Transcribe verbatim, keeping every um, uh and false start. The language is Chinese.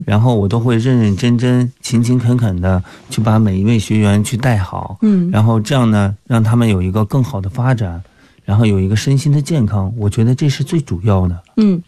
然后我都会认认真真、勤勤恳恳的去把每一位学员去带好， 嗯， 然后这样呢，让他们有一个更好的发展，然后有一个身心的健康，我觉得这是最主要的。 嗯。